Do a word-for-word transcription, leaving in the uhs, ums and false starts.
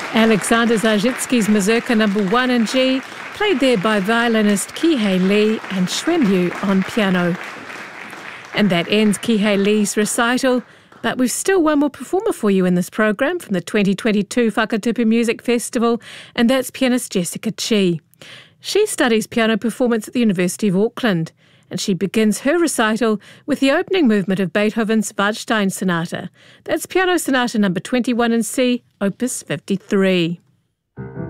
Alexander Zajitsky's Mazurka number one in G, played there by violinist Kihei Lee and Xuan Yu on piano. And that ends Kihei Lee's recital, but we've still one more performer for you in this program from the twenty twenty-two Whakatupu Music Festival, and that's pianist Jessica Chi. She studies piano performance at the University of Auckland, and she begins her recital with the opening movement of Beethoven's Waldstein Sonata. That's Piano Sonata number twenty-one in C, opus fifty-three.